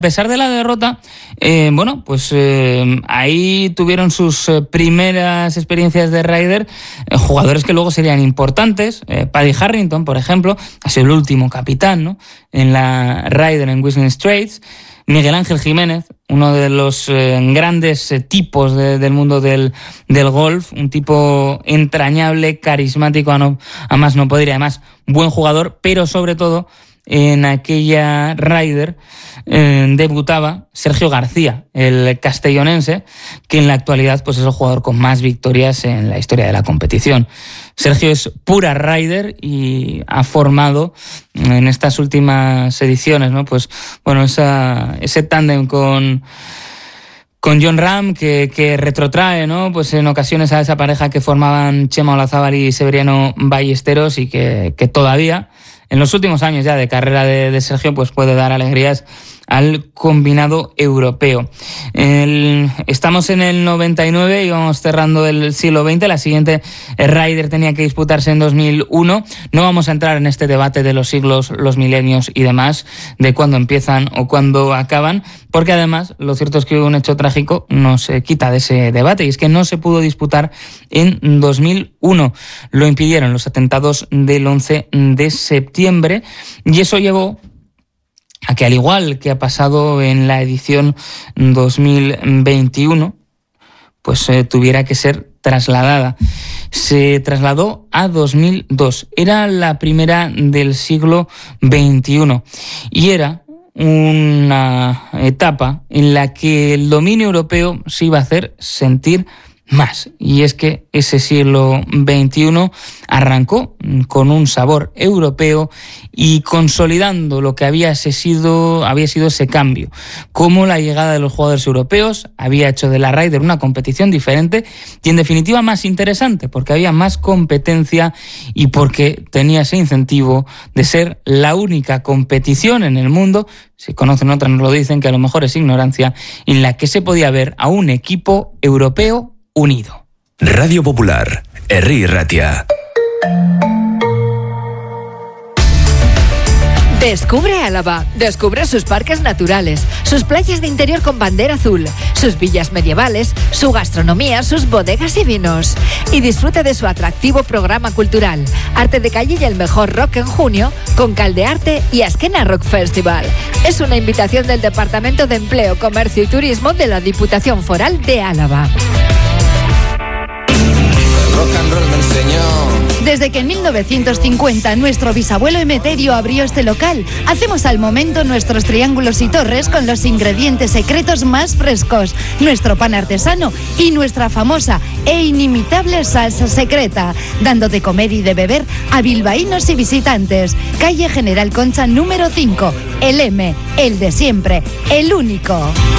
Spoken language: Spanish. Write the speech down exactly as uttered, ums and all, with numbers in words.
A pesar de la derrota, eh, bueno, pues eh, ahí tuvieron sus eh, primeras experiencias de rider eh, jugadores que luego serían importantes. Eh, Paddy Harrington, por ejemplo, ha sido el último capitán, ¿no?, en la rider en Whistling Straits. Miguel Ángel Jiménez, uno de los eh, grandes eh, tipos de, del mundo del, del golf, un tipo entrañable, carismático, a, no, a más no poder, y además buen jugador, pero sobre todo en aquella rider eh, debutaba Sergio García, el castellonense, que en la actualidad pues es el jugador con más victorias en la historia de la competición. Sergio es pura rider y ha formado en estas últimas ediciones, ¿no?, pues bueno, esa, ese tándem con con Jon Rahm que, que retrotrae, ¿no?, pues en ocasiones a esa pareja que formaban Chema Olazábal y Severiano Ballesteros, y que, que todavía en los últimos años ya de carrera de, de Sergio pues puede dar alegrías al combinado europeo. El, estamos en el noventa y nueve y vamos cerrando el siglo veinte. La siguiente rider tenía que disputarse en dos mil uno. No vamos a entrar en este debate de los siglos, los milenios y demás, de cuándo empiezan o cuándo acaban, porque además lo cierto es que un hecho trágico nos quita de ese debate, y es que no se pudo disputar en dos mil uno. Lo impidieron los atentados del once de septiembre, y eso llevó a que, al igual que ha pasado en la edición dos mil veintiuno, pues eh, tuviera que ser trasladada. Se trasladó a dos mil dos. Era la primera del siglo veintiuno y era una etapa en la que el dominio europeo se iba a hacer sentir más. Y es que ese siglo veintiuno arrancó con un sabor europeo y consolidando lo que había sido, había sido ese cambio. Como la llegada de los jugadores europeos había hecho de la rider una competición diferente y en definitiva más interesante, porque había más competencia y porque tenía ese incentivo de ser la única competición en el mundo, si conocen otras nos lo dicen, que a lo mejor es ignorancia, en la que se podía ver a un equipo europeo unido. Radio Popular, Herri Ratia. Descubre Álava, descubre sus parques naturales, sus playas de interior con bandera azul, sus villas medievales, su gastronomía, sus bodegas y vinos. Y disfrute de su atractivo programa cultural, Arte de Calle y el mejor rock en junio, con Caldearte y Azkena Rock Festival. Es una invitación del Departamento de Empleo, Comercio y Turismo de la Diputación Foral de Álava. Rock and roll me enseñó. Desde que en mil novecientos cincuenta nuestro bisabuelo Emeterio abrió este local, hacemos al momento nuestros triángulos y torres con los ingredientes secretos más frescos, nuestro pan artesano y nuestra famosa e inimitable salsa secreta, dando de comer y de beber a bilbaínos y visitantes. Calle General Concha número cinco, el M, el de siempre, el único.